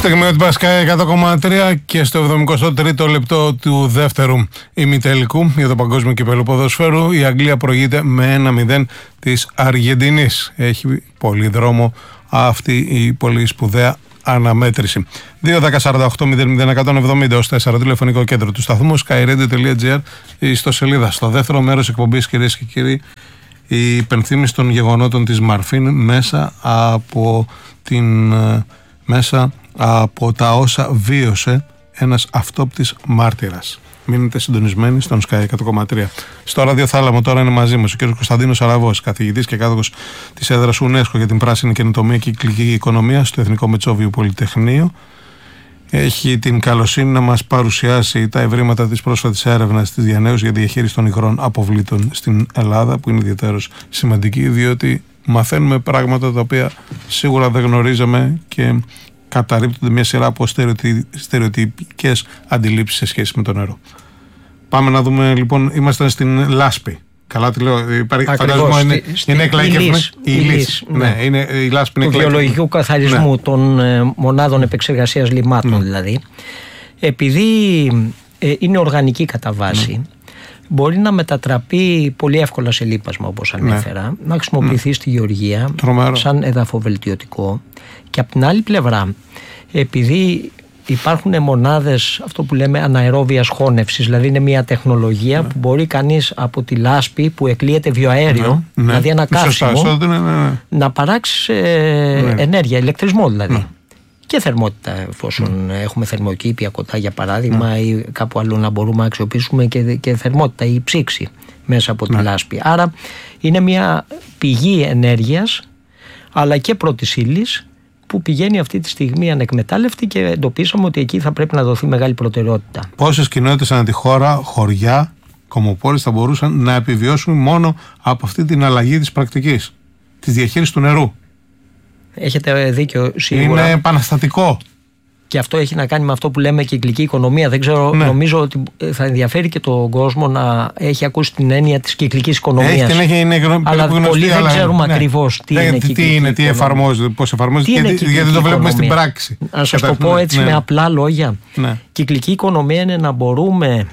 Στιγμή ότι Πασκάει 100,3 και στο 73ο λεπτό του δεύτερου ημιτελικού για το Παγκόσμιο Κυπέλλο Ποδοσφαίρου η Αγγλία προηγείται με 1-0 της Αργεντινής. Έχει πολύ δρόμο αυτή η πολύ σπουδαία αναμέτρηση. 2-10-48-0-0-170 ως 4 τηλεφωνικό κέντρο του σταθμού skyradio.gr, η ιστοσελίδα. Στο δεύτερο μέρος εκπομπής, κυρίες και κύριοι, η υπενθύμηση των γεγονότων της Μαρφίν μέσα από τα όσα βίωσε ένας αυτόπτης μάρτυρας. Μείνετε συντονισμένοι στον Sky 100,3. Στο ραδιοθάλαμο τώρα είναι μαζί μας ο κ. Κωνσταντίνος Αραβός, καθηγητής και κάτοχος της έδρας UNESCO για την πράσινη καινοτομία και κυκλική οικονομία στο Εθνικό Μετσόβιο Πολυτεχνείο. Έχει την καλοσύνη να μας παρουσιάσει τα ευρήματα της πρόσφατης έρευνας της διανέωσης για τη διαχείριση των υγρών αποβλήτων στην Ελλάδα, που είναι ιδιαίτερως σημαντική, διότι μαθαίνουμε πράγματα τα οποία σίγουρα δεν γνωρίζαμε και καταρρίπτονται μια σειρά από στερεοτυπικές αντιλήψεις σε σχέση με το νερό. Πάμε να δούμε λοιπόν, είμαστε στην Λάσπη. Καλά τη λέω, φαντάζομαι είναι εκλαϊκευμένη. Η Λύς. Ναι, είναι η Λάσπη. Του βιολογικού καθαρισμού των μονάδων επεξεργασίας λιμάτων δηλαδή. Επειδή είναι οργανική κατά βάση, μπορεί να μετατραπεί πολύ εύκολα σε λίπασμα, όπως ανέφερα, να χρησιμοποιηθεί στη γεωργία σαν εδαφοβελτιωτικό. Και από την άλλη πλευρά, επειδή υπάρχουν μονάδες, αυτό που λέμε αναερόβιας χώνευσης, δηλαδή είναι μια τεχνολογία που μπορεί κανείς από τη λάσπη που εκλείεται βιοαέριο, δηλαδή ένα καύσιμο, να παράξει ενέργεια, ηλεκτρισμό δηλαδή. Και θερμότητα, εφόσον έχουμε θερμοκήπια κοντά για παράδειγμα, ή κάπου αλλού να μπορούμε να αξιοποιήσουμε και θερμότητα ή ψήξη μέσα από τη λάσπη. Άρα είναι μια πηγή ενέργειας αλλά και πρώτης ύλης που πηγαίνει αυτή τη στιγμή ανεκμετάλλευτη, και εντοπίσαμε ότι εκεί θα πρέπει να δοθεί μεγάλη προτεραιότητα. Πόσες κοινότητες ανά τη χώρα, χωριά, κομμοπόλεις θα μπορούσαν να επιβιώσουν μόνο από αυτή την αλλαγή της πρακτικής, της διαχείρισης του νερού? Έχετε δίκιο σίγουρα. Είναι επαναστατικό. Και αυτό έχει να κάνει με αυτό που λέμε κυκλική οικονομία. Δεν ξέρω, νομίζω ότι θα ενδιαφέρει και τον κόσμο να έχει ακούσει την έννοια της κυκλικής οικονομίας. Αλλά πολλοί δεν ξέρουμε ακριβώς τι είναι κυκλική οικονομία. Τι εφαρμόζεται, πώς εφαρμόζεται, γιατί το βλέπουμε στην πράξη. Να σας το πω έτσι με απλά λόγια. Κυκλική οικονομία είναι να μπορούμε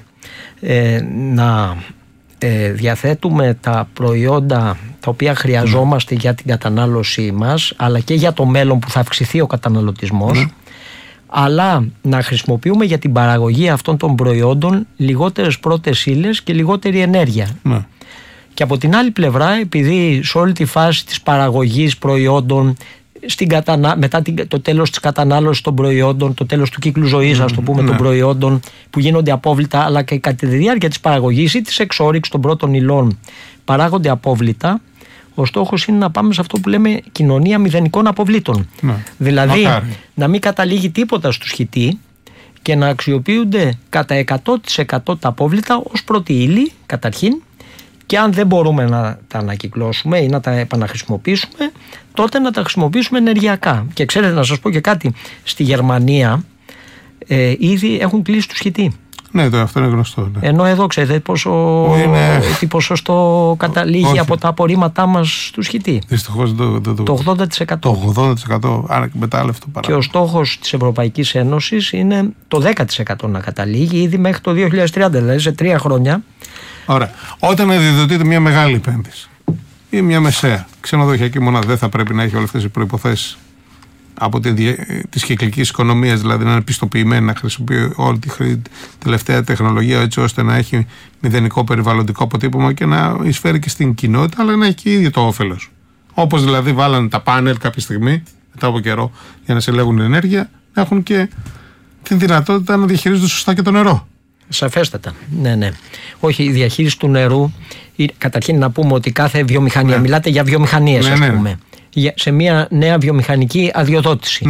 να διαθέτουμε τα προϊόντα τα οποία χρειαζόμαστε για την κατανάλωσή μας, αλλά και για το μέλλον που θα αυξηθεί ο καταναλωτισμός, αλλά να χρησιμοποιούμε για την παραγωγή αυτών των προϊόντων λιγότερες πρώτες ύλες και λιγότερη ενέργεια. Και από την άλλη πλευρά, επειδή σε όλη τη φάση της παραγωγής προϊόντων, μετά το τέλος της κατανάλωσης των προϊόντων, το τέλος του κύκλου ζωής, ας το πούμε, των προϊόντων που γίνονται απόβλητα, αλλά και κατά τη διάρκεια της παραγωγής ή της εξόρυξης των πρώτων υλών παράγονται απόβλητα, ο στόχος είναι να πάμε σε αυτό που λέμε κοινωνία μηδενικών αποβλήτων. Δηλαδή να μην καταλήγει τίποτα στους χυτή και να αξιοποιούνται κατά 100% τα απόβλητα ως πρώτη ύλη καταρχήν, και αν δεν μπορούμε να τα ανακυκλώσουμε ή να τα επαναχρησιμοποιήσουμε, τότε να τα χρησιμοποιήσουμε ενεργειακά. Και ξέρετε, να σας πω και κάτι, στη Γερμανία ήδη έχουν κλείσει τους χυτή. Ναι, αυτό είναι γνωστό. Ενώ εδώ ξέρετε τι ποσοστό καταλήγει από τα απορρίμματά μας στους χυτή. Δυστυχώς το 80%. Το 80% ανεκμετάλλευτο παράδειγμα. Και ο στόχος της Ευρωπαϊκής Ένωσης είναι το 10% να καταλήγει ήδη μέχρι το 2030, δηλαδή σε 3 χρόνια. Ωραία. Όταν αδειοδοτείται μια μεγάλη επένδυση ή μια μεσαία ξενοδοχειακή μονάδα, δεν θα πρέπει να έχει όλες αυτές οι προϋποθέσεις από της κυκλικής οικονομίας, δηλαδή να είναι πιστοποιημένη, να χρησιμοποιεί όλη τη τελευταία τεχνολογία, έτσι ώστε να έχει μηδενικό περιβαλλοντικό αποτύπωμα και να εισφέρει και στην κοινότητα, αλλά να έχει και ίδιο το όφελος. Όπως δηλαδή βάλανε τα πάνελ κάποια στιγμή, μετά από καιρό, για να συλλέγουν ενέργεια, να έχουν και την δυνατότητα να διαχειρίζονται σωστά και το νερό. Σαφέστατα. Ναι. Όχι, η διαχείριση του νερού, καταρχήν να πούμε ότι κάθε βιομηχανία, μιλάτε για βιομηχανίες, ας πούμε, σε μια νέα βιομηχανική αδειοδότηση.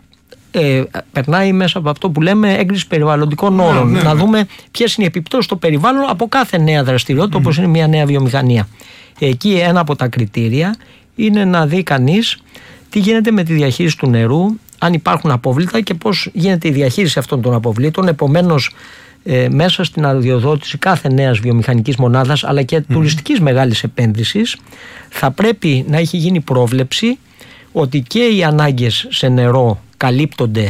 Περνάει μέσα από αυτό που λέμε έγκριση περιβαλλοντικών όρων. Να δούμε ποιες είναι οι επιπτώσεις στο περιβάλλον από κάθε νέα δραστηριότητα, όπως είναι μια νέα βιομηχανία. Εκεί ένα από τα κριτήρια είναι να δει κανείς τι γίνεται με τη διαχείριση του νερού, αν υπάρχουν απόβλητα και πώς γίνεται η διαχείριση αυτών των αποβλήτων. Επομένως, μέσα στην αδειοδότηση κάθε νέας βιομηχανικής μονάδας, αλλά και τουριστικής μεγάλης επένδυσης, θα πρέπει να έχει γίνει πρόβλεψη ότι και οι ανάγκες σε νερό καλύπτονται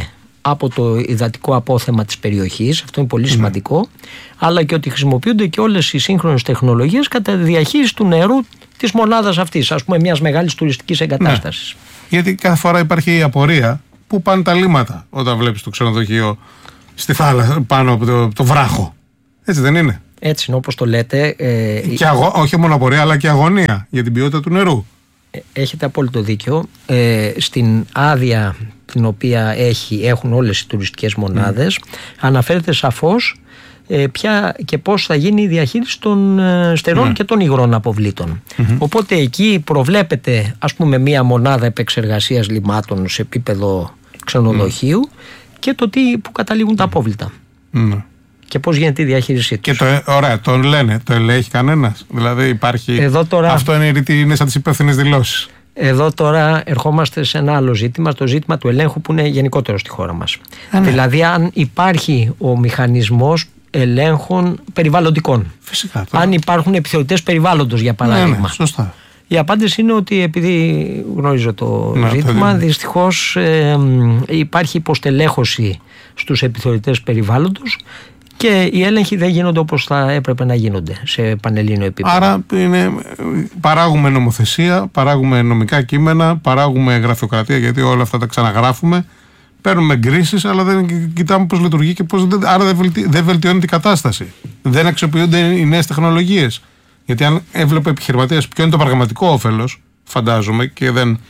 από το υδατικό απόθεμα της περιοχής, αυτό είναι πολύ σημαντικό, αλλά και ότι χρησιμοποιούνται και όλες οι σύγχρονες τεχνολογίες κατά τη διαχείριση του νερού της μονάδας αυτής, ας πούμε μιας μεγάλης τουριστικής εγκατάστασης. Γιατί κάθε φορά υπάρχει η απορία πού πάνε τα λίμματα όταν βλέπεις το ξενοδοχείο στη θάλασσα πάνω από το βράχο. Έτσι δεν είναι? Έτσι είναι, όπως το λέτε. Όχι μόνο απορία, αλλά και αγωνία για την ποιότητα του νερού. Έχετε απόλυτο δίκιο. Στην άδεια την οποία έχουν όλες οι τουριστικές μονάδες αναφέρεται σαφώς ποια και πώς θα γίνει η διαχείριση των στερών και των υγρών αποβλήτων. Οπότε εκεί προβλέπεται, ας πούμε, μία μονάδα επεξεργασίας λιμάτων σε επίπεδο ξενοδοχείου και το που καταλήγουν τα απόβλητα. Και πώς γίνεται η διαχείρισή τους. Και ωραία, το λένε, το ελέγχει κανένας? Δηλαδή υπάρχει. Αυτό είναι σαν τις υπεύθυνες δηλώσεις. Εδώ τώρα ερχόμαστε σε ένα άλλο ζήτημα, το ζήτημα του ελέγχου που είναι γενικότερο στη χώρα μας. Δηλαδή, αν υπάρχει ο μηχανισμός ελέγχων περιβαλλοντικών. Φυσικά. Αν υπάρχουν επιθεωρητές περιβάλλοντος, για παράδειγμα. Ναι, σωστά. Η απάντηση είναι ότι επειδή γνωρίζω το ζήτημα, δυστυχώς υπάρχει υποστελέχωση στους επιθεωρητές περιβάλλοντος και οι έλεγχοι δεν γίνονται όπως θα έπρεπε να γίνονται σε πανελλήνιο επίπεδο. Άρα παράγουμε νομοθεσία, παράγουμε νομικά κείμενα, παράγουμε γραφειοκρατία, γιατί όλα αυτά τα ξαναγράφουμε. Παίρνουμε εγκρίσεις, αλλά δεν κοιτάμε πώς λειτουργεί και πώς. Άρα δεν βελτιώνει την κατάσταση. Δεν αξιοποιούνται οι νέες τεχνολογίες. Γιατί αν έβλεπε επιχειρηματίας ποιο είναι το πραγματικό όφελος, φαντάζομαι, και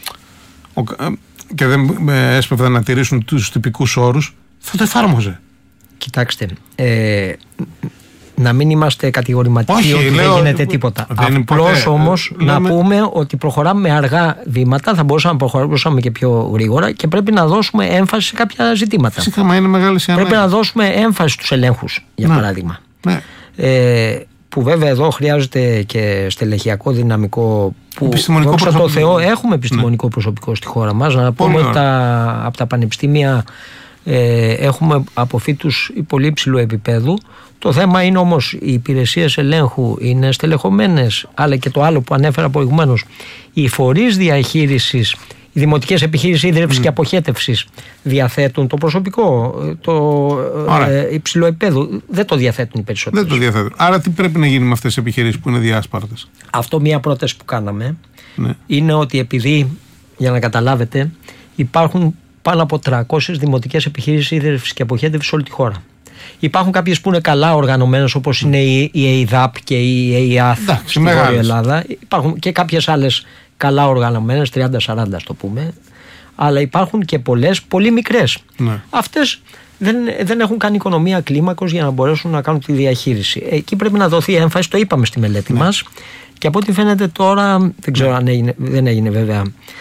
δεν έσπευδαν να τηρήσουν τους τυπικούς όρους, θα το εφάρμοζε. Κοιτάξτε, να μην είμαστε κατηγορηματικοί ότι δεν γίνεται τίποτα. Απλώς όμως να πούμε ότι προχωράμε με αργά βήματα, θα μπορούσαμε να προχωρήσουμε και πιο γρήγορα και πρέπει να δώσουμε έμφαση σε κάποια ζητήματα. Φυσικά, μα είναι μεγάλη πρέπει να δώσουμε έμφαση στους ελέγχους, για παράδειγμα. Που βέβαια εδώ χρειάζεται και στελεχειακό δυναμικό, που δόξα τω Θεώ έχουμε επιστημονικό προσωπικό στη χώρα μας. Να πούμε ότι από τα πανεπιστήμια έχουμε αποφύτους πολύ υψηλού επίπεδου. Το θέμα είναι όμως οι υπηρεσίες ελέγχου είναι στελεχωμένες, αλλά και το άλλο που ανέφερα προηγουμένως, οι φορείς διαχείρισης, οι δημοτικές επιχείρησεις ίδρυυσης και αποχέτευσης διαθέτουν το προσωπικό, το υψηλό επίπεδο. Δεν το διαθέτουν οι περισσότεροι. Δεν το διαθέτουν. Άρα τι πρέπει να γίνει με αυτές τις επιχειρήσεις που είναι διάσπαρτες? Αυτό μία πρόταση που κάναμε είναι ότι, επειδή, για να καταλάβετε, υπάρχουν πάνω από 300 δημοτικές επιχείρησεις ίδρυυσης και αποχέτευσης σε όλη τη χώρα. Υπάρχουν κάποιες που είναι καλά οργανωμένες, όπως είναι η ΕΙΔΑΠ και η ΕΙΑΘ στη Βόρεια Ελλάδα. Υπάρχουν και κάποιες άλλες καλά οργανωμένες, 30-40 το πούμε, αλλά υπάρχουν και πολλές πολύ μικρές. Αυτές δεν έχουν κάνει οικονομία κλίμακος για να μπορέσουν να κάνουν τη διαχείριση. Εκεί πρέπει να δοθεί έμφαση, το είπαμε στη μελέτη μας, και από ό,τι φαίνεται τώρα, δεν ξέρω αν δεν έγινε βέβαια,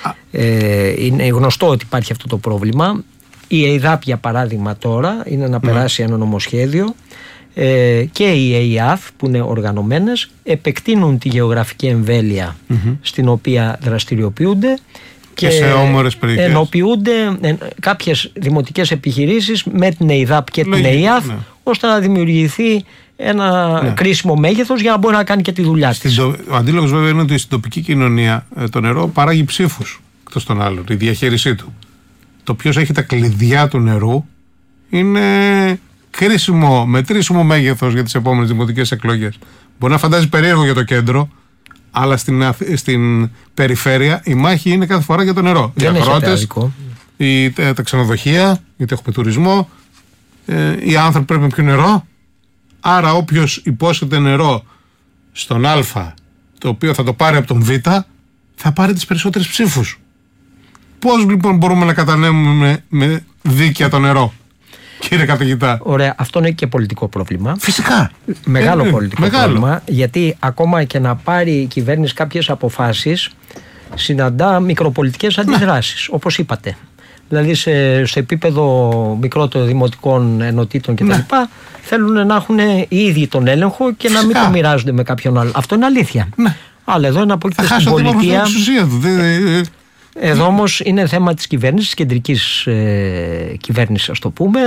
είναι γνωστό ότι υπάρχει αυτό το πρόβλημα. Η ΕΙΔΑΠ, για παράδειγμα, τώρα είναι να περάσει ένα νομοσχέδιο, και η ΕΙΑΘ που είναι οργανωμένες επεκτείνουν τη γεωγραφική εμβέλεια στην οποία δραστηριοποιούνται και σε όμορες περιοχές ενοποιούνται κάποιες δημοτικές επιχειρήσεις με την ΕΙΔΑΠ και την ΕΙΑΘ, ώστε να δημιουργηθεί ένα κρίσιμο μέγεθος για να μπορεί να κάνει και τη δουλειά της. Ο αντίλογος βέβαια είναι ότι στην τοπική κοινωνία το νερό παράγει ψήφους, εκτός των άλλων, η διαχείρισή του. Το ποιος έχει τα κλειδιά του νερού είναι κρίσιμο, μετρήσιμο μέγεθος για τις επόμενες δημοτικές εκλογές. Μπορεί να φαντάζει περίεργο για το κέντρο, αλλά στην περιφέρεια η μάχη είναι κάθε φορά για το νερό. Οι αγρότες, τα ξενοδοχεία, γιατί έχουμε τουρισμό, οι άνθρωποι πρέπει να πιούν νερό. Άρα όποιος υπόσχεται νερό στον Α, το οποίο θα το πάρει από τον Β, θα πάρει τις περισσότερες ψήφους. Πώς λοιπόν μπορούμε να κατανέμουμε με δίκαια το νερό, κύριε καθηγητά? Ωραία, αυτό είναι και πολιτικό πρόβλημα. Φυσικά. Μεγάλο πολιτικό πρόβλημα, γιατί ακόμα και να πάρει η κυβέρνηση κάποιες αποφάσεις, συναντά μικροπολιτικές αντιδράσεις, όπως είπατε. Δηλαδή σε επίπεδο μικρότερων δημοτικών ενωτήτων κτλ. Θέλουν να έχουν οι ίδιοι τον έλεγχο και να μην το μοιράζονται με κάποιον άλλο. Αυτό είναι αλήθεια. Αλλά εδώ είναι από εκεί στην πολιτεία. Εδώ όμως είναι θέμα της κυβέρνησης, της κεντρικής κυβέρνησης, ας το πούμε,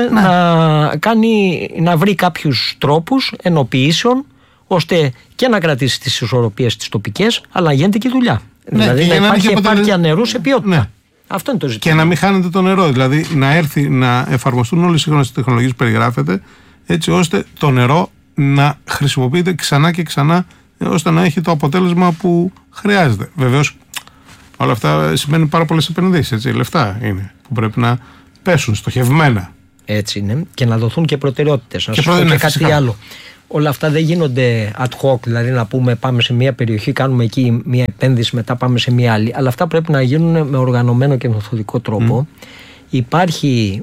να βρει κάποιους τρόπους ενοποιήσεων, ώστε και να κρατήσει τις ισορροπίες τις τοπικές, αλλά να γίνεται και δουλειά. Δηλαδή να υπάρχει επάρκεια νερού σε ποιότητα. Αυτό είναι το ζήτημα. Και να μην χάνεται το νερό. Δηλαδή να έρθει να εφαρμοστούν όλες οι σύγχρονες τεχνολογίες που περιγράφεται, έτσι ώστε το νερό να χρησιμοποιείται ξανά και ξανά, ώστε να έχει το αποτέλεσμα που χρειάζεται. Βεβαίως, όλα αυτά σημαίνουν πάρα πολλές επενδύσεις. Λεφτά είναι που πρέπει να πέσουν στοχευμένα. Έτσι είναι. Και να δοθούν και προτεραιότητες. Να σας πω και κάτι άλλο. Όλα αυτά δεν γίνονται ad hoc, δηλαδή να πούμε πάμε σε μια περιοχή, κάνουμε εκεί μια επένδυση, μετά πάμε σε μια άλλη. Αλλά αυτά πρέπει να γίνουν με οργανωμένο και μεθοδικό τρόπο. Υπάρχει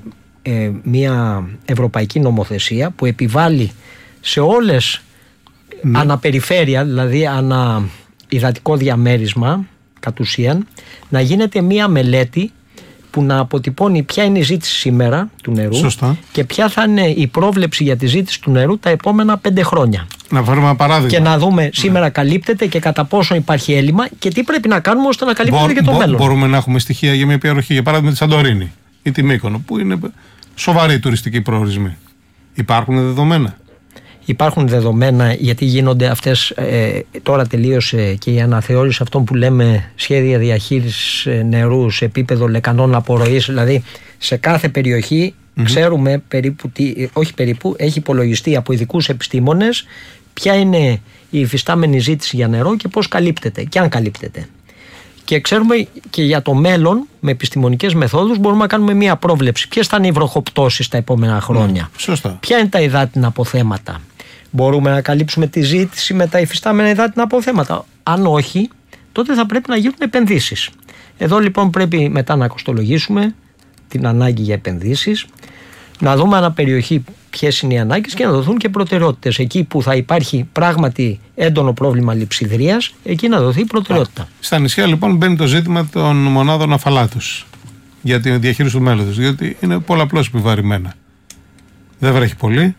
μια ευρωπαϊκή νομοθεσία που επιβάλλει σε όλες αναπεριφέρεια, δηλαδή ανα υδατικό διαμέρισμα κατ' ουσίαν, να γίνεται μια μελέτη που να αποτυπώνει ποια είναι η ζήτηση σήμερα του νερού. Σωστά. Και ποια θα είναι η πρόβλεψη για τη ζήτηση του νερού τα επόμενα 5 χρόνια. Να πάρουμε ένα παράδειγμα. Και να δούμε σήμερα καλύπτεται και κατά πόσο υπάρχει έλλειμμα και τι πρέπει να κάνουμε ώστε να καλύπτεται και το μέλλον. Μπορούμε να έχουμε στοιχεία για μια περιοχή, για παράδειγμα τη Σαντορίνη ή τη Μύκονο, που είναι σοβαροί τουριστικοί προορισμοί. Υπάρχουν δεδομένα. Υπάρχουν δεδομένα, γιατί γίνονται αυτές, τώρα τελείωσε και η αναθεώρηση αυτών που λέμε σχέδια διαχείρισης νερού σε επίπεδο λεκανών απορροής, δηλαδή σε κάθε περιοχή ξέρουμε περίπου, έχει υπολογιστεί από ειδικούς επιστήμονες ποια είναι η υφιστάμενη ζήτηση για νερό και πώς καλύπτεται και αν καλύπτεται. Και ξέρουμε και για το μέλλον, με επιστημονικές μεθόδους, μπορούμε να κάνουμε μια πρόβλεψη. Ποιες θα είναι οι βροχοπτώσεις τα επόμενα χρόνια, σωστά. Ποια είναι τα υδάτινα αποθέματα. Μπορούμε να καλύψουμε τη ζήτηση με τα υφιστάμενα υδάτινα αποθέματα. Αν όχι, τότε θα πρέπει να γίνουν επενδύσεις. Εδώ λοιπόν πρέπει μετά να κοστολογήσουμε την ανάγκη για επενδύσεις, να δούμε ανά περιοχή ποιες είναι οι ανάγκες και να δοθούν και προτεραιότητες. Εκεί που θα υπάρχει πράγματι έντονο πρόβλημα λειψιδρίας, εκεί να δοθεί προτεραιότητα. Στα νησιά λοιπόν μπαίνει το ζήτημα των μονάδων αφαλάτωσης για τη διαχείριση του μέλλοντος, διότι είναι πολλαπλώς επιβαρημένα. Δεν βρέχει πολύ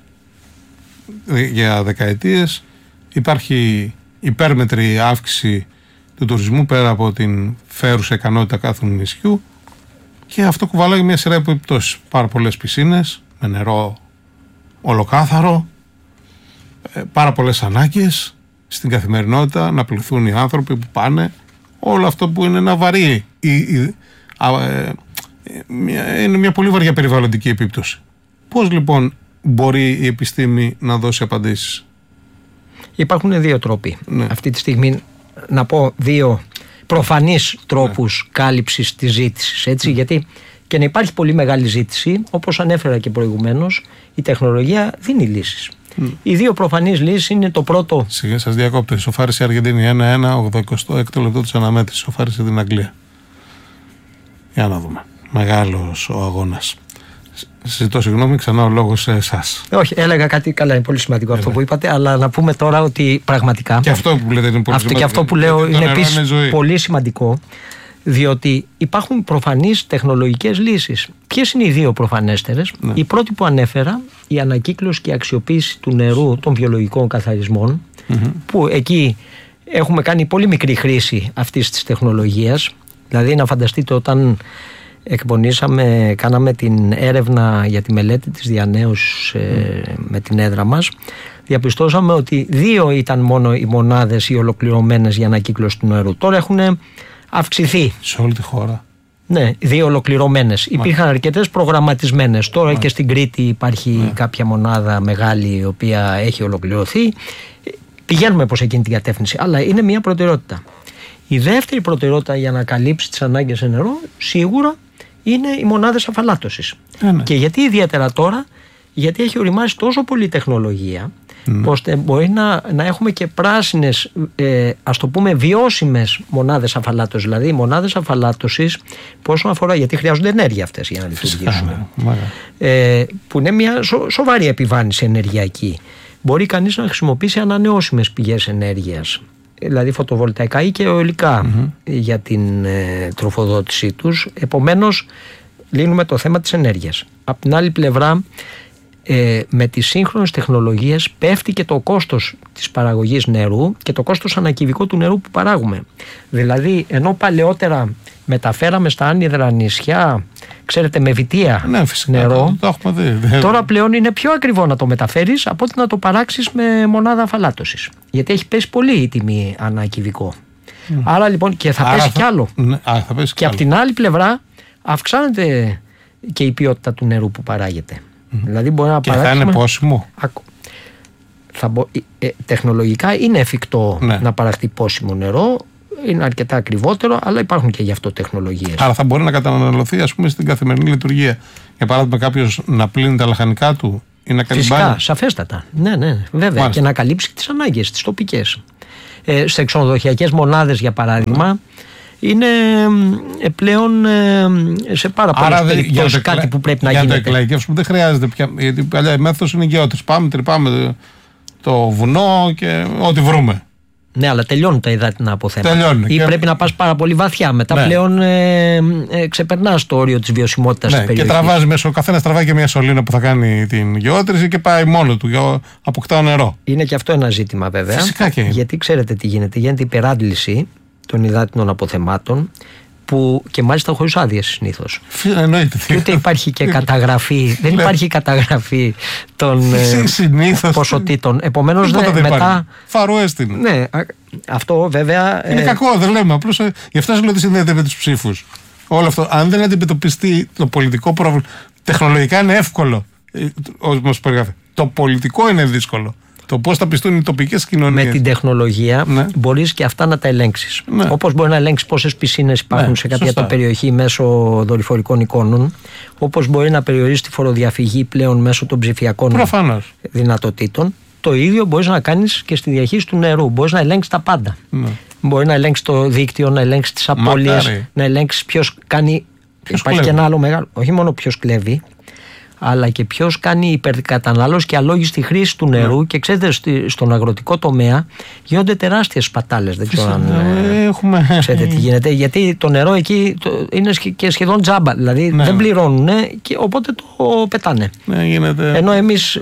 για δεκαετίες, υπάρχει υπέρμετρη αύξηση του τουρισμού πέρα από την φέρουσα ικανότητα κάθε νησιού και αυτό κουβαλάει μια σειρά από επιπτώσεις. Πάρα πολλές πισίνες με νερό ολοκάθαρο, πάρα πολλές ανάγκες στην καθημερινότητα, να πληθούν οι άνθρωποι που πάνε, όλο αυτό που είναι ένα βαρύ, είναι μια πολύ βαριά περιβαλλοντική επίπτωση. Πώς λοιπόν μπορεί η επιστήμη να δώσει απαντήσεις? Υπάρχουν δύο τρόποι. Αυτή τη στιγμή να πω δύο προφανείς τρόπους κάλυψης της ζήτησης, έτσι, γιατί και να υπάρχει πολύ μεγάλη ζήτηση, όπως ανέφερα και προηγουμένως, η τεχνολογία δίνει λύσεις. Οι δύο προφανείς λύσεις είναι το πρώτο. Σιγά σας διακόπτω. Ισοφάρισε η Αργεντίνη 1-1, 86ο λεπτό της αναμέτρησης. Ισοφάρισε την Αγγλία. Για να δούμε. Μεγάλος ο αγώνας. Ζητώ συγγνώμη, ξανά ο λόγος σε εσάς. Όχι, έλεγα κάτι καλά, είναι πολύ σημαντικό αυτό που είπατε, αλλά να πούμε τώρα ότι πραγματικά. Και αυτό που λέτε είναι πολύ σημαντικό. Και αυτό που λέω είναι επίσης πολύ σημαντικό, διότι υπάρχουν προφανείς τεχνολογικές λύσεις. Ποιες είναι οι δύο προφανέστερες? Η πρώτη που ανέφερα, η ανακύκλωση και η αξιοποίηση του νερού των βιολογικών καθαρισμών, που εκεί έχουμε κάνει πολύ μικρή χρήση αυτής της τεχνολογίας. Δηλαδή, να φανταστείτε όταν κάναμε την έρευνα για τη μελέτη της διανέωσης με την έδρα μας, διαπιστώσαμε ότι 2 ήταν μόνο οι μονάδες οι ολοκληρωμένες για ανακύκλωση του νερού. Τώρα έχουν αυξηθεί. Σε όλη τη χώρα. Ναι, 2 ολοκληρωμένες. Υπήρχαν αρκετές προγραμματισμένες. Τώρα και στην Κρήτη υπάρχει κάποια μονάδα μεγάλη η οποία έχει ολοκληρωθεί. Πηγαίνουμε προς εκείνη την κατεύθυνση, αλλά είναι μια προτεραιότητα. Η δεύτερη προτεραιότητα για να καλύψει τις ανάγκες σε νερό σίγουρα είναι οι μονάδες αφαλάτωσης. Και γιατί ιδιαίτερα τώρα? Γιατί έχει οριμάσει τόσο πολύ τεχνολογία, ώστε μπορεί να έχουμε και πράσινες, ας το πούμε βιώσιμες μονάδες αφαλάτωσης. Δηλαδή μονάδες αφαλάτωσης που όσον αφορά, γιατί χρειάζονται ενέργεια αυτές για να λειτουργήσουν, που είναι μια σοβαρή επιβάρυνση ενεργειακή. Μπορεί κανείς να χρησιμοποιήσει ανανεώσιμες πηγές ενέργειας, δηλαδή φωτοβολταϊκά ή και αιωλικά για την τροφοδότησή τους. Επομένως λύνουμε το θέμα της ενέργειας. Απ' την άλλη πλευρά, με τις σύγχρονες τεχνολογίες πέφτει και το κόστος της παραγωγής νερού και το κόστος ανακυβικό του νερού που παράγουμε. Δηλαδή, ενώ παλαιότερα μεταφέραμε στα άνυδρα νησιά, ξέρετε, με βιτία νερό, το έχουμε δει. Τώρα πλέον είναι πιο ακριβό να το μεταφέρεις από ότι να το παράξεις με μονάδα αφαλάτωσης. Γιατί έχει πέσει πολύ η τιμή ανακυβικό. Άρα λοιπόν, και θα πέσει κι άλλο. Θα πέσει και από την άλλη πλευρά, αυξάνεται και η ποιότητα του νερού που παράγεται. Δηλαδή μπορεί να παράξουμε... θα είναι πόσιμο. Τεχνολογικά είναι εφικτό να παραχθεί πόσιμο νερό. Είναι αρκετά ακριβότερο, αλλά υπάρχουν και γι' αυτό τεχνολογίες. Άρα θα μπορεί να καταναλωθεί, ας πούμε, στην καθημερινή λειτουργία. Για παράδειγμα, κάποιος να πλύνει τα λαχανικά του ή να κάνει μπάνιο. Φυσικά, σαφέστατα. Ναι, βέβαια. Μάλιστα. Και να καλύψει τις ανάγκες, τις τοπικές. Σε ξενοδοχειακές μονάδες, για παράδειγμα, είναι πλέον σε πάρα πολλές περιπτώσεις κάτι που πρέπει να γίνεται. Για το εκλαϊκεύσιμο δεν χρειάζεται πια. Γιατί παλιά η μέθοδος είναι γεώτρηση. Πάμε, τρυπάμε το βουνό και ό,τι βρούμε. Ναι, αλλά τελειώνουν τα υδάτινα αποθέματα. Ή πρέπει να πας πάρα πολύ βαθιά. Μετά πλέον ξεπερνάς το όριο της βιωσιμότητας της περιοχής. Και τραβάζει μέσα, ο καθένας τραβάει και μια σωλήνα που θα κάνει την γεώτρηση και πάει μόνο του, αποκτά νερό. Είναι και αυτό ένα ζήτημα, βέβαια. Φυσικά και είναι. Γιατί ξέρετε τι γίνεται. Γίνεται υπεράντληση των υδάτινων αποθεμάτων. Που και μάλιστα χωρίς άδειες συνήθως. Εννοείται. Και ούτε υπάρχει και καταγραφή. Δεν υπάρχει καταγραφή των ποσοτήτων. Επομένως μετά. Φαρουέστην. Ναι, αυτό βέβαια. Είναι κακό, δεν λέμε. Απλώς γι' αυτό σας λέω ότι συνδέεται με τους ψήφους. Όλο αυτό. Αν δεν αντιμετωπιστεί το πολιτικό πρόβλημα. Τεχνολογικά είναι εύκολο. Όπως περιγράφει. Το πολιτικό είναι δύσκολο. Το πώς θα πιστούν οι τοπικές κοινωνίες. Με την τεχνολογία μπορείς και αυτά να τα ελέγξεις. Όπως μπορεί να ελέγξεις πόσες πισίνες υπάρχουν σε κάποια περιοχή μέσω δορυφορικών εικόνων, όπως μπορεί να περιορίσει τη φοροδιαφυγή πλέον μέσω των ψηφιακών δυνατοτήτων, το ίδιο μπορείς να κάνεις και στη διαχείριση του νερού. Μπορείς να ελέγξεις τα πάντα. Μπορεί να ελέγξεις το δίκτυο, να ελέγξεις τις απώλειες, να ελέγξεις ποιος κάνει. Υπάρχει και ένα άλλο μεγάλο. Όχι μόνο ποιος κλέβει, αλλά και ποιος κάνει υπερκατανάλωση και αλόγιστη χρήση του νερού. Και ξέρετε, στον αγροτικό τομέα γίνονται τεράστιες σπατάλες. Δεν ξέρω αν ξέρετε τι γίνεται. Γιατί το νερό εκεί είναι και σχεδόν τζάμπα. Δηλαδή δεν πληρώνουν και οπότε το πετάνε. Ενώ εμείς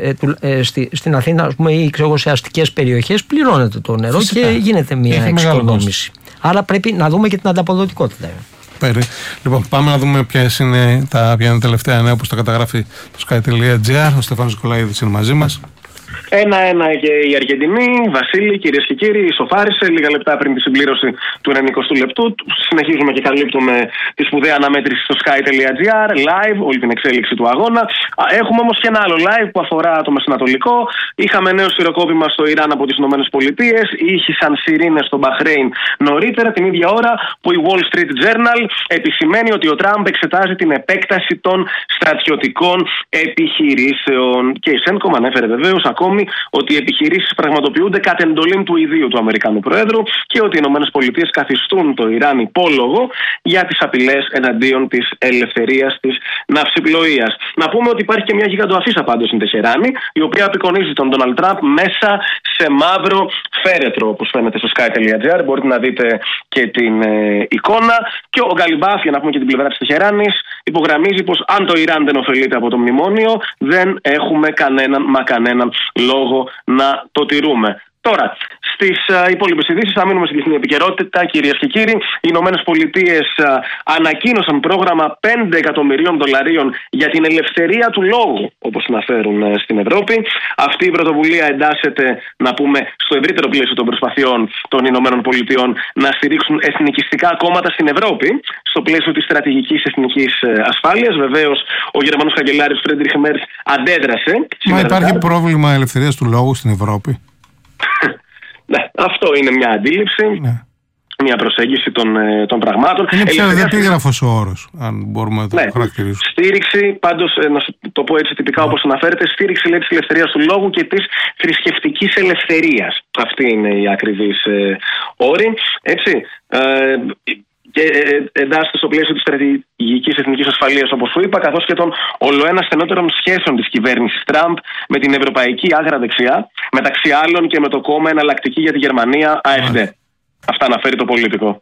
στην Αθήνα, ας πούμε, ή σε αστικές περιοχές πληρώνεται το νερό και γίνεται μια εξοικονόμηση. Άρα πρέπει να δούμε και την ανταποδοτικότητα. Λοιπόν, πάμε να δούμε ποια είναι τα τελευταία νέα που τα καταγράφει το sky.gr. Ο Στεφάνος Νικολαίδης είναι μαζί μας. 1-1 και η Αργεντινή. Βασίλη, κυρίες και κύριοι, ισοφάρισε λίγα λεπτά πριν τη συμπλήρωση του 90ου λεπτού. Συνεχίζουμε και καλύπτουμε τη σπουδαία αναμέτρηση στο sky.gr, live, όλη την εξέλιξη του αγώνα. Έχουμε όμως και ένα άλλο live που αφορά το Μεσανατολικό. Είχαμε νέο σειροκόπημα στο Ιράν από τις ΗΠΑ. Ήχησαν σιρήνες στο Μπαχρέιν νωρίτερα, την ίδια ώρα που η Wall Street Journal επισημαίνει ότι ο Τραμπ εξετάζει την επέκταση των στρατιωτικών επιχειρήσεων. Και η Σένκομ ανέφερε βεβαίως ακόμη ότι οι επιχειρήσεις πραγματοποιούνται κατ' εντολήν του ιδίου του Αμερικανού Προέδρου και ότι οι ΗΠΑ καθιστούν το Ιράν υπόλογο για τις απειλές εναντίον της ελευθερίας της ναυσιπλοείας. Να πούμε ότι υπάρχει και μια γιγαντοαφίσα πάντως στην Τεχεράνη, η οποία απεικονίζει τον Ντόναλντ Τραμπ μέσα σε μαύρο φέρετρο, όπως φαίνεται στο sky.gr. Μπορείτε να δείτε και την εικόνα. Και ο Γκαλιμπάφ, για να πούμε και την πλευρά της Τεχεράνης, υπογραμμίζει πως αν το Ιράν δεν ωφελείται από το μνημόνιο, δεν έχουμε κανέναν λόγο να το τηρούμε. Τώρα, στις υπόλοιπες ειδήσεις θα μείνουμε στην διεθνή επικαιρότητα, κυρίες και κύριοι. Οι ΗΠΑ ανακοίνωσαν πρόγραμμα $5 εκατομμυρίων για την ελευθερία του λόγου, όπως αναφέρουν στην Ευρώπη. Αυτή η πρωτοβουλία εντάσσεται, να πούμε, στο ευρύτερο πλαίσιο των προσπαθειών των ΗΠΑ να στηρίξουν εθνικιστικά κόμματα στην Ευρώπη, στο πλαίσιο της στρατηγικής εθνικής ασφάλειας. Βεβαίως, ο Γερμανός καγκελάριος Φρέντριχ Μέρτς αντέδρασε. Μα υπάρχει πρόβλημα ελευθερίας του λόγου στην Ευρώπη? Ναι, αυτό είναι μια αντίληψη, μια προσέγγιση των πραγμάτων. Είναι ψευδεπίγραφος ο όρος, αν μπορούμε να το χαρακτηρίσουμε. Στήριξη, πάντως, να το πω έτσι τυπικά όπως αναφέρεται, στήριξη λέει της ελευθερίας του λόγου και της θρησκευτικής ελευθερίας. Αυτή είναι η ακριβής όρη. Έτσι. Και εντάσσεται στο πλαίσιο της στρατηγικής εθνικής ασφαλείας, όπως σου είπα, καθώς και των ολοένα στενότερων σχέσεων της κυβέρνησης Τραμπ με την ευρωπαϊκή άγρα δεξιά, μεταξύ άλλων και με το κόμμα Εναλλακτική για τη Γερμανία, AfD. Αυτά αναφέρει το πολιτικό.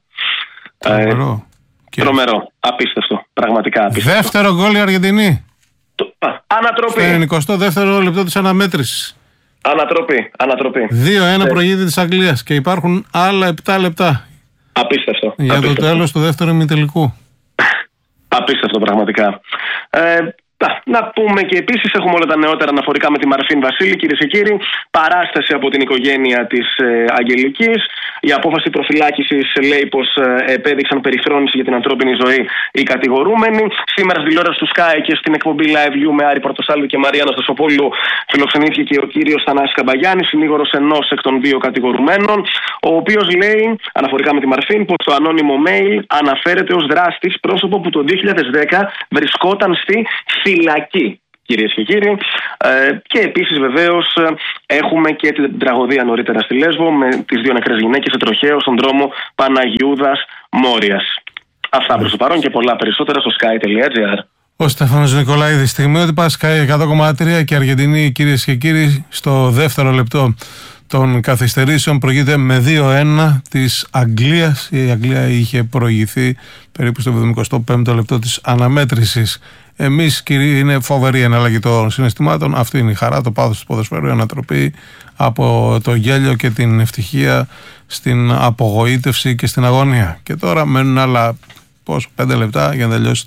Τρομερό. Απίστευτο. Πραγματικά απίστευτο. Δεύτερο γκολ η Αργεντινή. Ανατροπή. Στο 22ο λεπτό της αναμέτρησης. Ανατροπή. 2-1 προηγείται της Αγγλίας και υπάρχουν άλλα 7 λεπτά. Απίστευτο. Για το τέλος του δεύτερου ημιτελικού. Απίστευτο πραγματικά. Να πούμε και επίσης έχουμε όλα τα νεότερα αναφορικά με τη Μαρφίν Βασίλη, κυρίες και κύριοι. Παράσταση από την οικογένεια της Αγγελικής. Η απόφαση προφυλάκησης λέει πως επέδειξαν περιφρόνηση για την ανθρώπινη ζωή οι κατηγορούμενοι. Σήμερα στη τηλεόραση του Sky και στην εκπομπή Live View με Άρη Πορτοσάλβη και Μαρία Αναστασοπούλου φιλοξενήθηκε και ο κύριος Θανάσης Καμπαγιάννης, συνήγορος ενός εκ των δύο κατηγορουμένων, ο οποίος λέει αναφορικά με τη Μαρφίν πως το ανώνυμο mail αναφέρεται ως δράστης πρόσωπο που το 2010 βρισκόταν στη φυλακή, κυρίες και κύριοι. Και επίσης βεβαίως έχουμε και την τραγωδία νωρίτερα στη Λέσβο με τις δύο νεκρές γυναίκες σε τροχαίο στον δρόμο Παναγιούδας Μόριας. Αυτά προς το παρόν και πολλά περισσότερα στο sky.gr. Ο Στέφανος Νικολαίδης, στιγμή ότι πάει Sky 100,3 και Αργεντινή, κυρίες και κύριοι, στο δεύτερο λεπτό των καθυστερήσεων προηγείται με 2-1 της Αγγλίας. Η Αγγλία είχε προηγηθεί περίπου στο 75ο λεπτό της αναμέτρησης. Εμείς, κύριοι, είναι φοβερή εναλλαγή των συναισθημάτων. Αυτή είναι η χαρά, το πάθος του ποδοσφαίρου, η ανατροπή από το γέλιο και την ευτυχία στην απογοήτευση και στην αγωνία. Και τώρα μένουν άλλα 5 λεπτά για να τελειώσει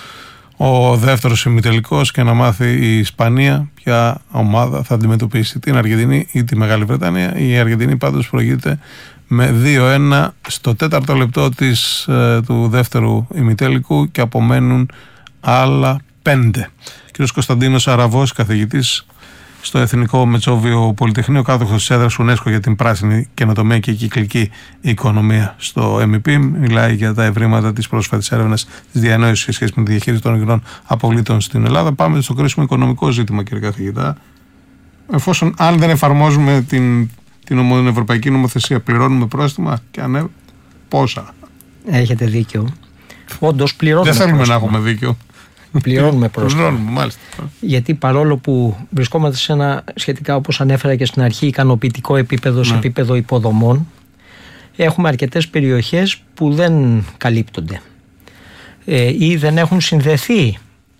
ο δεύτερος ημιτελικός και να μάθει η Ισπανία ποια ομάδα θα αντιμετωπίσει την Αργεντινή ή τη Μεγάλη Βρετανία. Η Αργεντινή πάντως προηγείται με 2-1 στο 4ο λεπτό του δεύτερου ημιτέλικου και απομένουν άλλα 5. Κύριος Κωνσταντίνος Αραβός, καθηγητής στο Εθνικό Μετσόβιο Πολυτεχνείο, κάτοχος της έδρας UNESCO για την πράσινη καινοτομία και κυκλική οικονομία στο MEP, μιλάει για τα ευρήματα της πρόσφατης έρευνας της διανόησης σε σχέση με τη διαχείριση των υγρών αποβλήτων στην Ελλάδα. Πάμε στο κρίσιμο οικονομικό ζήτημα, κύριε καθηγητά. Εφόσον αν δεν εφαρμόζουμε την ευρωπαϊκή νομοθεσία, πληρώνουμε πρόστιμα και πόσα? Έχετε δίκιο. Όντως πληρώνουμε. Δεν θέλουμε να έχουμε δίκιο. Πληρώνουμε πρόστιμα. Μάλιστα. Γιατί παρόλο που βρισκόμαστε σε ένα σχετικά, όπως ανέφερα και στην αρχή, ικανοποιητικό επίπεδο σε επίπεδο υποδομών, έχουμε αρκετές περιοχές που δεν καλύπτονται ή δεν έχουν συνδεθεί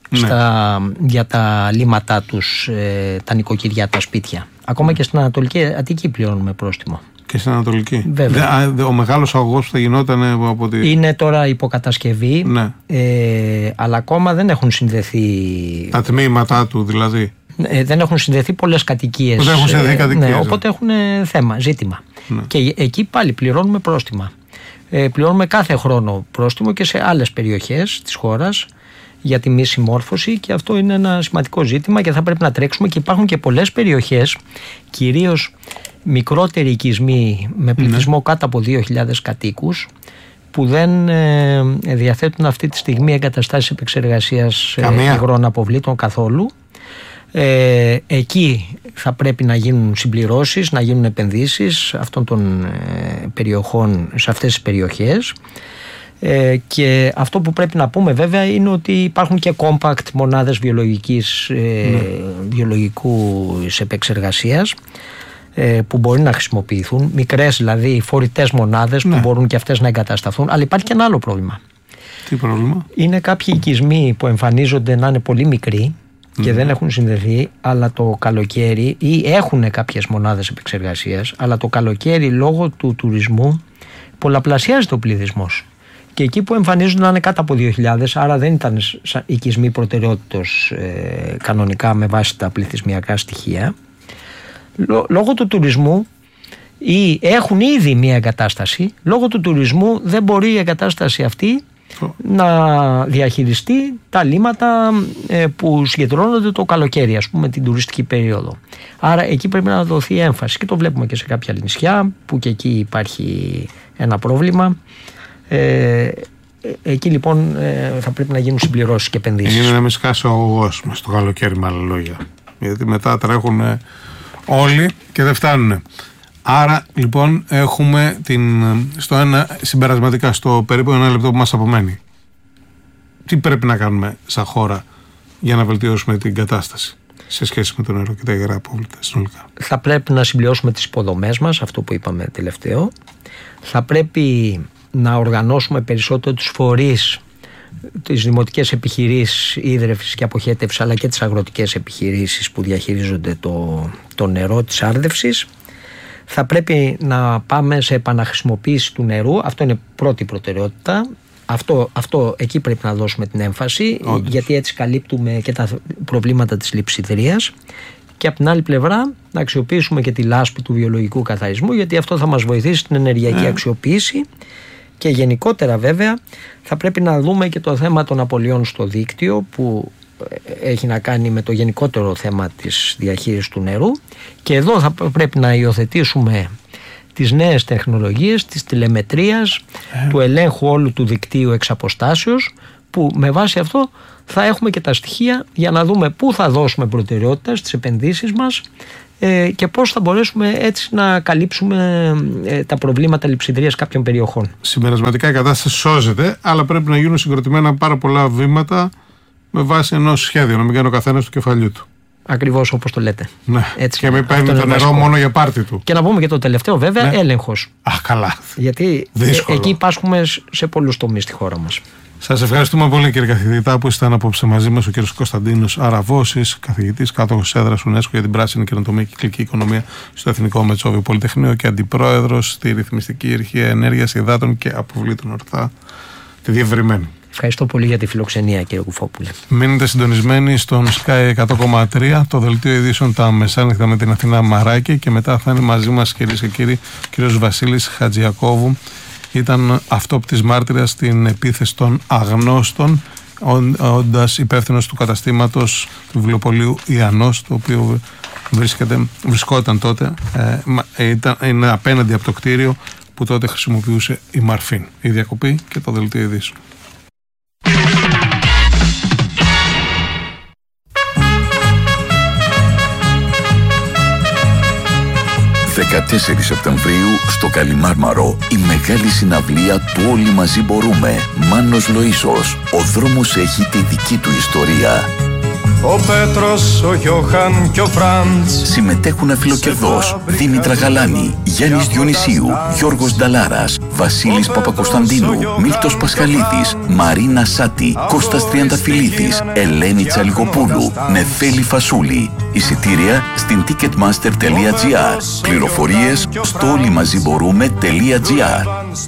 για τα λύματά τους τα νοικοκυριά, τα σπίτια. Ακόμα και στην Ανατολική Αττική πληρώνουμε πρόστιμο. Και στην Ανατολική. Βέβαια. Ο μεγάλος αγωγός που θα γινόταν από τη... Είναι τώρα υποκατασκευή, αλλά ακόμα δεν έχουν συνδεθεί. Τα τμήματά του δηλαδή. Δεν έχουν συνδεθεί πολλές κατοικίες. Δεν έχουν συνδεθεί κατοικίες. Οπότε έχουν ζήτημα. Ναι. Και εκεί πάλι πληρώνουμε πρόστιμα. Πληρώνουμε κάθε χρόνο πρόστιμο και σε άλλες περιοχές της χώρας για τη μη συμμόρφωση, και αυτό είναι ένα σημαντικό ζήτημα και θα πρέπει να τρέξουμε. Και υπάρχουν και πολλές περιοχές, κυρίως μικρότεροι οικισμοί με πληθυσμό κάτω από 2.000 κατοίκους, που δεν διαθέτουν αυτή τη στιγμή εγκαταστάσεις επεξεργασίας υγρών αποβλήτων καθόλου. Εκεί θα πρέπει να γίνουν συμπληρώσεις, να γίνουν επενδύσεις αυτών των περιοχών σε αυτές τις περιοχές. Και αυτό που πρέπει να πούμε βέβαια είναι ότι υπάρχουν και compact μονάδες βιολογικής επεξεργασίας που μπορεί να χρησιμοποιηθούν, μικρές δηλαδή φορητές μονάδες που μπορούν και αυτές να εγκατασταθούν. Αλλά υπάρχει και ένα άλλο πρόβλημα. Τι πρόβλημα? Είναι κάποιοι οικισμοί που εμφανίζονται να είναι πολύ μικροί και δεν έχουν συνδεθεί, αλλά το καλοκαίρι, ή έχουν κάποιες μονάδες επεξεργασίας, αλλά το καλοκαίρι λόγω του τουρισμού πολλαπλασιάζεται ο πληθυσμός. Και εκεί που εμφανίζονται να είναι κάτω από 2.000, άρα δεν ήταν οικισμοί προτεραιότητος κανονικά με βάση τα πληθυσμιακά στοιχεία, λόγω του τουρισμού, ή έχουν ήδη μία εγκατάσταση, λόγω του τουρισμού δεν μπορεί η εγκατάσταση αυτή να διαχειριστεί τα λύματα που συγκεντρώνονται το καλοκαίρι, ας πούμε την τουριστική περίοδο. Άρα εκεί πρέπει να δοθεί έμφαση, και το βλέπουμε και σε κάποια νησιά που και εκεί υπάρχει ένα πρόβλημα. Εκεί λοιπόν θα πρέπει να γίνουν συμπληρώσεις και επενδύσεις. Είναι να μην σκάσει ο αγωγός μας το καλοκαίρι, με άλλα λόγια, γιατί μετά τρέχουν όλοι και δεν φτάνουν. Άρα λοιπόν έχουμε συμπερασματικά στο περίπου 1 λεπτό που μας απομένει. Τι πρέπει να κάνουμε σαν χώρα για να βελτιώσουμε την κατάσταση σε σχέση με το νερό και τα υγρά απόβλητα συνολικά? Θα πρέπει να συμπληρώσουμε τις υποδομές μας, αυτό που είπαμε τελευταίο. Θα πρέπει να οργανώσουμε περισσότερο τους φορείς, τις δημοτικές επιχειρήσεις ίδρευσης και αποχέτευσης, αλλά και τις αγροτικές επιχειρήσεις που διαχειρίζονται το νερό της άρδευσης. Θα πρέπει να πάμε σε επαναχρησιμοποίηση του νερού, αυτό είναι πρώτη προτεραιότητα. Αυτό εκεί πρέπει να δώσουμε την έμφαση, γιατί έτσι καλύπτουμε και τα προβλήματα της λειψιδρίας. Και από την άλλη πλευρά να αξιοποιήσουμε και τη λάσπη του βιολογικού καθαρισμού, γιατί αυτό θα μας βοηθήσει στην ενεργειακή αξιοποίηση. Και γενικότερα βέβαια θα πρέπει να δούμε και το θέμα των απολειών στο δίκτυο, που έχει να κάνει με το γενικότερο θέμα της διαχείρισης του νερού, και εδώ θα πρέπει να υιοθετήσουμε τις νέες τεχνολογίες της τηλεμετρίας, του ελέγχου όλου του δικτύου εξ αποστάσεως, που με βάση αυτό θα έχουμε και τα στοιχεία για να δούμε πού θα δώσουμε προτεραιότητα στις επενδύσεις μας και πώς θα μπορέσουμε έτσι να καλύψουμε τα προβλήματα λειψιδρίας κάποιων περιοχών. Συμπερασματικά η κατάσταση σώζεται, αλλά πρέπει να γίνουν συγκροτημένα πάρα πολλά βήματα με βάση ενός σχέδιου, να μην κάνει ο καθένας του κεφαλιού του. Ακριβώς όπως το λέτε. Ναι. Έτσι, και μην παίρνει το νερό μόνο για πάρτι του. Και να πούμε και το τελευταίο βέβαια, έλεγχος. Καλά. Γιατί εκεί υπάρχουμε σε πολλούς τομείς στη χώρα μας. Σας ευχαριστούμε πολύ, κύριε καθηγητά, που ήσταν απόψε μαζί μας, ο κύριος Κωνσταντίνος Αραβώσης, καθηγητής κάτοχος έδρας UNESCO για την πράσινη καινοτομία και κυκλική οικονομία στο Εθνικό Μετσόβιο Πολυτεχνείο και αντιπρόεδρος στη Ρυθμιστική Αρχή Ενέργειας, Υδάτων και Αποβλήτων ορθά, τη διευρυμένη. Ευχαριστώ πολύ για τη φιλοξενία, κύριε Κουφόπουλε. Μείνετε συντονισμένοι στον Sky 100,3, το δελτίο ειδήσεων τα μεσάνυχτα με την Αθηνά Μαράκη, και μετά θα είναι μαζί μας, κυρίες και κύριοι, ο κύριος Βασίλης Χατζιακόβου. Ήταν αυτόπτης μάρτυρας στην επίθεση των αγνώστων, όντας υπεύθυνος του καταστήματος του βιβλιοπωλείου Ιαννός, το οποίο βρισκόταν τότε, είναι απέναντι από το κτίριο που τότε χρησιμοποιούσε η Μαρφίν. Η διακοπή και το δελτίο ειδήσεων. 14 Σεπτεμβρίου στο Καλιμάρμαρο η μεγάλη συναυλία του Όλοι Μαζί Μπορούμε. Μάνος Λοΐσος. Ο δρόμος έχει τη δική του ιστορία. Ο Πέτρος, ο Γιώχαν και ο Φραντς. Συμμετέχουν αφιλοκερδός Δήμητρα Γαλάνη, Γιάννης Διονυσίου, Γιώργος Νταλάρας, Βασίλης Παπακοσταντίνου, Μίλτος Πασχαλίδης, Μαρίνα Σάτη, Κώστας Τριανταφυλλίδης, Ελένη Τσαλικοπούλου, Νεφέλη Φασούλη. Εισιτήρια στην ticketmaster.gr. Πληροφορίες στο όλοιμαζιμπορούμε.gr.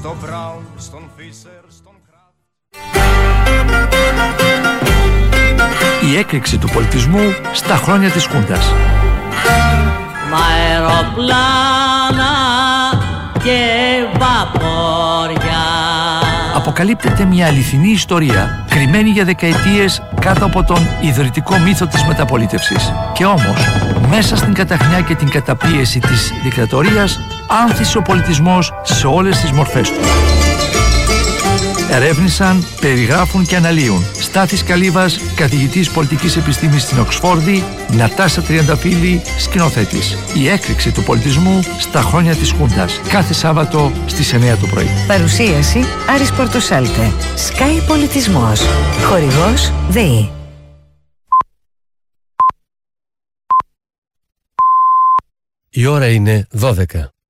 Η έκρηξη του πολιτισμού στα χρόνια της Χούντας. Μ' αεροπλάνα και βαπόρια. Αποκαλύπτεται μια αληθινή ιστορία, κρυμμένη για δεκαετίες κάτω από τον ιδρυτικό μύθο της μεταπολίτευσης. Και όμως, μέσα στην καταχνιά και την καταπίεση της δικτατορίας, άνθησε ο πολιτισμός σε όλες τις μορφές του. Ερεύνησαν, περιγράφουν και αναλύουν Στάθης Καλύβας, καθηγητής πολιτικής επιστήμης στην Οξφόρδη, Νατάσα Τριανταφύλλη, σκηνοθέτης. Η έκρηξη του πολιτισμού στα χρόνια της Χούντας. Κάθε Σάββατο στις 9 το πρωί. Παρουσίαση Άρης Πορτοσάλτε. Sky Πολιτισμός. Χορηγός ΔΕΗ. Η ώρα είναι 12.